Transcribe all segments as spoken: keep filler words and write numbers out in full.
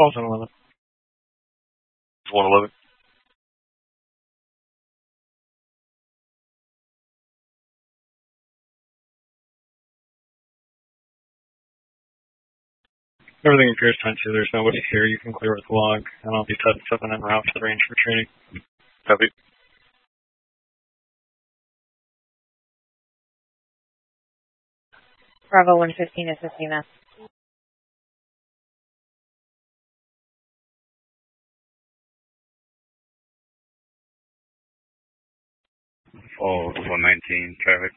Falls on eleven. It's one eleven. Everything appears fine too. There's nobody here. You can clear with the log, and I'll be setting seven en route to the range for training. Copy. Bravo one fifteen is Athena. Falls one nineteen, traffic.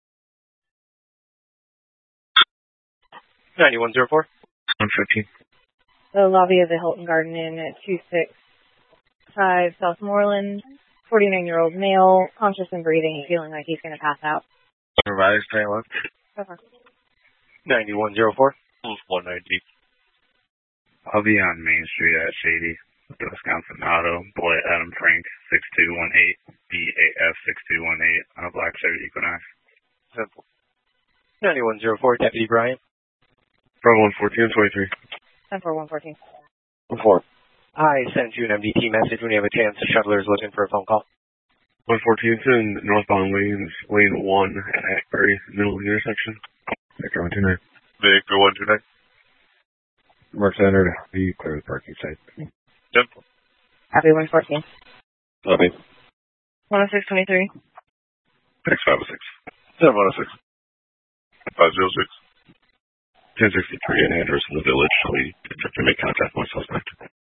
ninety-one zero four. one fifteen. The lobby of the Hilton Garden Inn at two six five South Moreland. forty-nine-year-old male, conscious and breathing, feeling like he's going to pass out. Supervisor, stay left. Over. ninety-one zero four. one ninety. I'll be on Main Street at Shady, Wisconsin Auto. Boy Adam Frank, six two one eight. B A F six two one eight on a Black Chevy Equinox. Simple. ninety-one zero four, Deputy Brian. Bravo one fourteen, twenty-three. ten four one fourteen. one four. I sent you an M D T message when you have a chance. The shuttler is looking for a phone call. one fourteen in northbound lanes, lane one at Ashbury, middle of the intersection. Victor one two nine. Victor one two nine. Mark Center, be clear the parking site. Simple. Happy one fourteen. Lobby. one oh six twenty-three. X five oh six. seven one oh six. five oh six. ten sixty-three, an address in the village. We attempt to make contact with suspect.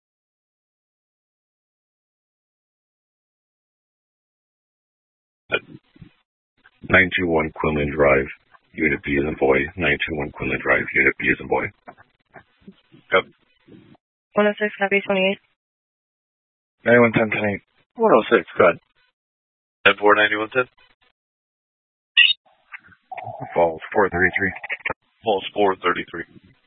nine two one Quinlan Drive, Unit B as in boy. nine two one Quinlan Drive, Unit B as in boy. Yep. one oh six, happy twenty-eight. ninety-one ten ten eight. one oh six, good. ten four ninety-one ten. Falls four thirty-three. Falls four thirty-three.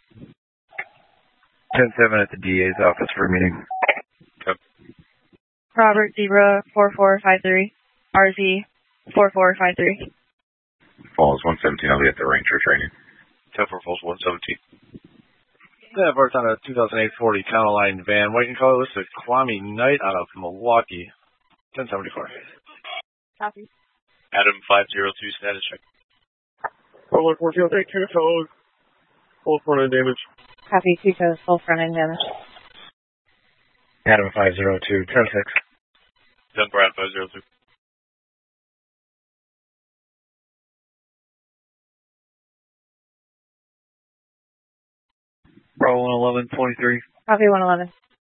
ten seven at the D A's office for a meeting. Yep. Robert Zebra, four four five three. R Z, four four five three. Falls one seventeen, I'll be at the Ranger training. ten four Falls one seventeen. Yeah, Bart's on a two thousand eight Ford Econoline van. White and color listed Kwame Knight out of Milwaukee. ten seventy-four. Copy. Adam five zero two, status check. one fourteen, take two toes. Full front end damage. Copy, two toes, full front end damage. Adam five zero two, ten six. ten Brad five zero two. Bravo one eleven, twenty-three. Copy, one eleven.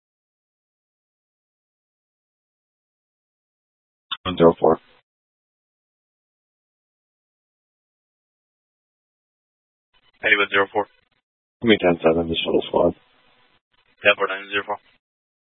one zero four. ninety-one zero four. Give me ten seven, the shuttle squad. ten four nine zero four.